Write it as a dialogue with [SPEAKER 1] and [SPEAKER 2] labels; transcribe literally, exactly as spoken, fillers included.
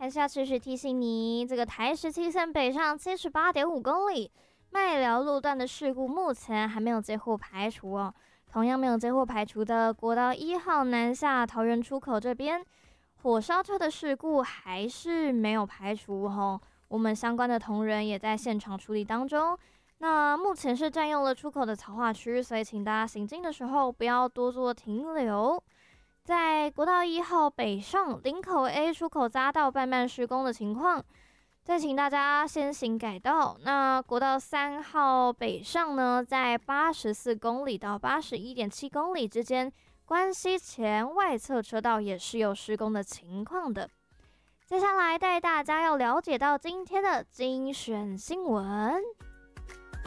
[SPEAKER 1] 还是要持续提醒你，这个台十七线北上七十八点五公里麦寮路段的事故目前还没有接获排除哦。同样没有接获排除的国道一号南下桃园出口这边，火烧车的事故还是没有排除哦。我们相关的同仁也在现场处理当中。那目前是占用了出口的草化区，所以请大家行进的时候不要多做停留。在国道一号北上林口 A 出口匝道慢慢施工的情况，再请大家先行改道。那国道三号北上呢，在八十四公里到八十一点七公里之间，关西前外侧车道也是有施工的情况的。接下来带大家要了解到今天的精选新闻。